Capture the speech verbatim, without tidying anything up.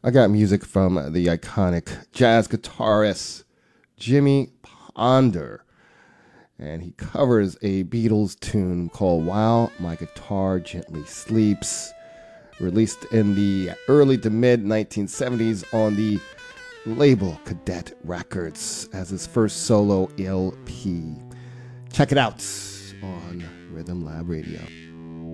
I got music from the iconic jazz guitarist Jimmy Ponder, and he covers a Beatles tune called While My Guitar Gently Sleeps, released in the early to mid nineteen seventies on the label Cadet Records as his first solo L P. Check it out on Rhythm Lab Radio.